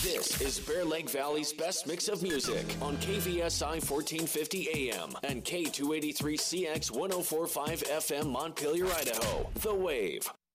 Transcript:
This is Bear Lake Valley's best mix of music on KVSI 1450 AM and K283CX 1045 FM Montpelier, Idaho. The Wave.